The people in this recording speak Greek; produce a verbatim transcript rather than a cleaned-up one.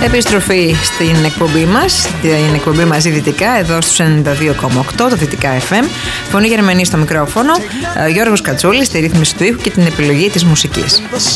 Επιστροφή στην εκπομπή μας, την εκπομπή μαζί δυτικά, εδώ στους ενενήντα δύο κόμμα οκτώ, το Δυτικά εφ εμ. Φωνή Γερμανή στο μικρόφωνο, Γιώργος Κατσούλης στη ρύθμιση του ήχου και την επιλογή της μουσικής.